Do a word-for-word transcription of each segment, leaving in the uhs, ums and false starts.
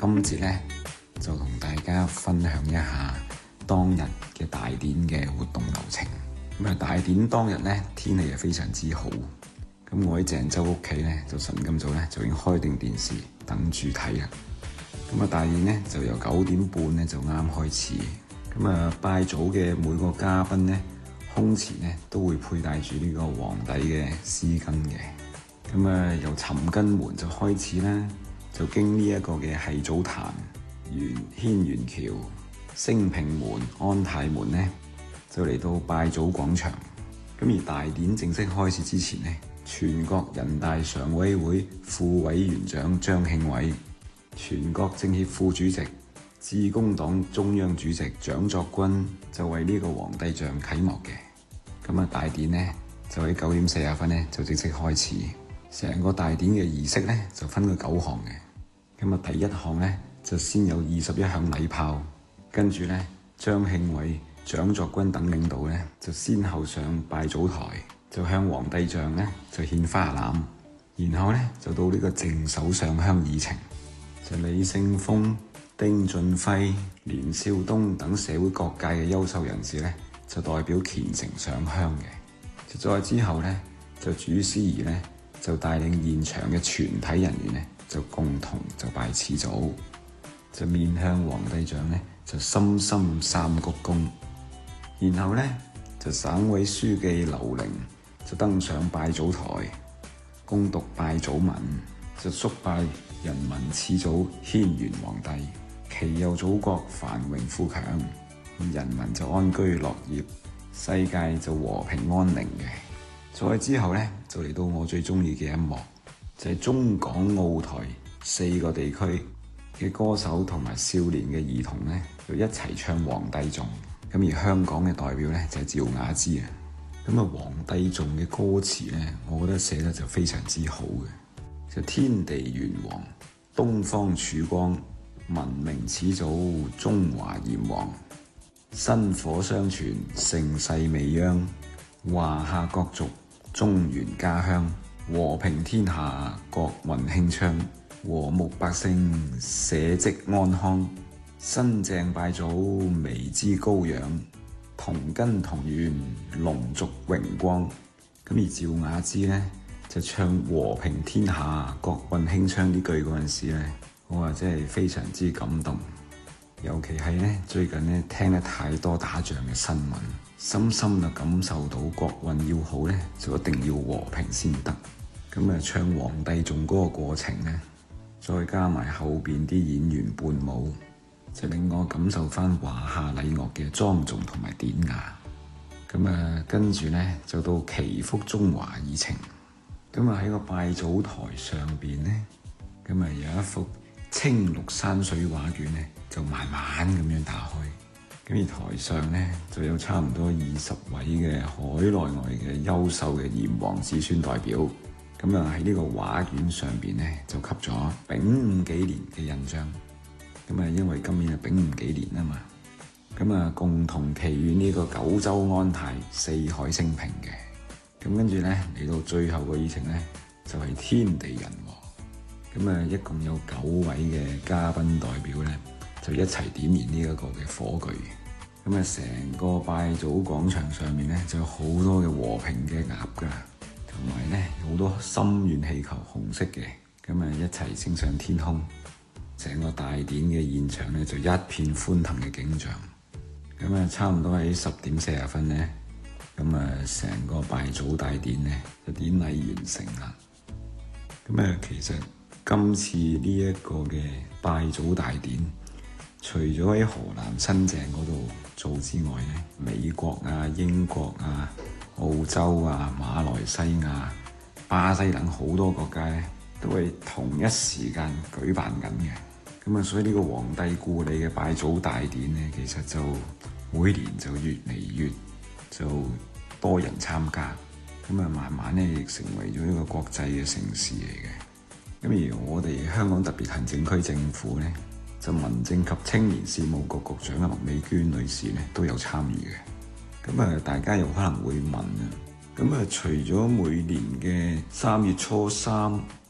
今節咧就同大家分享一下當日嘅大典嘅活動流程。咁啊，大典當日咧天氣係非常之好，咁我喺鄭州屋企咧就晨咁早咧就已經開定電視等住睇啦。咁啊，大典咧就由九點半咧就啱開始。咁啊，拜祖嘅每個嘉賓咧胸前咧都會佩戴住呢個皇帝嘅絲巾嘅。咁啊，由尋根門就開始啦，就經呢一個嘅係祖壇、元軒轅橋、升平門、安泰門咧，就嚟到拜祖廣場。咁而大典正式開始之前咧，全國人大常委會副委員長張慶偉、全國政協副主席、致公黨中央主席蔣作軍就為呢個皇帝像啟幕嘅。咁啊，大典咧就喺九點四十分咧就正式開始。成個大典嘅儀式咧就分咗九項嘅。咁啊，第一項咧就先有二十一響禮炮，跟住咧張慶偉、蔣作軍等領導咧就先後上拜祖台，就向皇帝像咧就獻花籃，然後咧就到呢個正手上香議程，就李勝峰、丁俊暉、連少東等社會各界嘅優秀人士咧就代表虔誠上香嘅。就再之後咧就主司儀咧就帶領現場嘅全體人員咧，就共同就拜始祖，就面向皇帝像咧，就深深三鞠躬，然後咧就省委書記劉玲就登上拜祖台，恭讀拜祖文，就祝拜人民始祖軒轅皇帝，祈佑祖國繁榮富強，人民就安居樂業，世界就和平安寧嘅。再之後咧，就嚟到我最中意嘅一幕，就係、是、中港澳台四個地區嘅歌手同埋少年嘅兒童咧，就一齊唱皇帝頌。咁而香港嘅代表咧就係、是、趙雅芝啊。咁啊，皇帝頌嘅歌詞咧，我覺得寫得就非常之好嘅。就天地元皇，東方曙光，文明始祖中華炎黃，薪火相傳，盛世未央，華夏各族中原家鄉，和平天下，國運興昌，和睦百姓，社稷安康，新鄭拜祖，眉之高養，同根同源，龍族榮光。咁而趙雅芝呢，就唱和平天下，國運興昌呢句嗰陣時呢，我話真係非常之感動。尤其係咧，最近咧聽得太多打仗嘅新聞，深深就感受到國運要好咧，就一定要和平先得。咁啊，唱皇帝頌嗰個過程咧，再加埋後邊啲演員伴舞，就令我感受翻華夏禮樂嘅莊重同埋典雅。咁啊，跟住咧就到祈福中華議程。咁啊，喺個拜祖台上邊咧，咁啊有一幅青綠山水畫卷咧，就慢慢咁樣打開。咁而台上咧就有差唔多二十位嘅海內外嘅優秀嘅炎黃子孫代表。咁啊喺呢個畫卷上邊咧就刻咗丙午紀年嘅印章。咁啊因為今年係丙午紀年啊嘛，咁啊共同祈願呢個九州安泰、四海升平嘅。咁跟住咧嚟到最後個議程咧就係、是、天地人和。咁啊，一共有九位嘅嘉賓代表咧，就一齊點燃呢一個嘅火炬。咁啊，成個拜祖廣場上面咧，就有好多嘅和平嘅鴨噶，同埋咧好多心願氣球，紅色嘅，咁啊一齊升上天空。成個大典嘅現場咧，就一片歡騰嘅景象。咁啊，差唔多喺十點四十分咧，咁啊，成個拜祖大典咧就典禮完成啦。咁啊，其實今次呢一個嘅拜祖大典，除咗喺河南新鄭嗰度做之外咧，美國啊、英國啊、澳洲啊、馬來西亞、巴西等好多國家咧，都係同一時間舉辦緊嘅。咁啊，所以呢個皇帝故里嘅拜祖大典咧，其實就每年就越嚟越就多人參加，咁啊慢慢咧亦成為咗一個國際嘅盛事嚟嘅。咁而我哋香港特別行政區政府咧，就民政及青年事務局局長嘅麥美娟女士咧都有參與嘅。咁啊，大家又可能會問啊，咁啊除咗每年嘅三月初三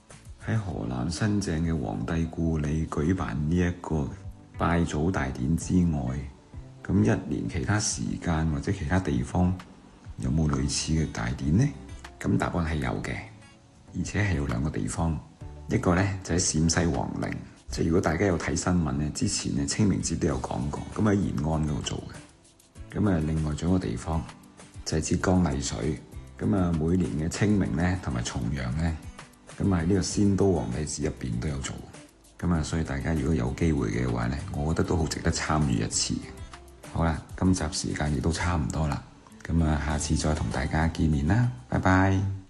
喺河南新鄭嘅皇帝故里舉辦呢一個拜祖大典之外，咁一年其他時間或者其他地方有冇類似嘅大典呢？咁答案係有嘅，而且係有兩個地方，一個呢就喺陝西皇陵，即係如果大家有睇新聞呢，之前呢清明節都有講過，咁喺延安嗰度做嘅。咁啊，另外仲有一個地方就係浙江麗水，咁啊每年嘅清明呢同埋重陽呢，咁啊喺呢個仙都皇帝寺入邊都有做，咁啊所以大家如果有機會嘅話呢，我覺得都好值得參與一次。好啦，今集時間亦都差唔多啦，咁啊下次再同大家見面啦，拜拜。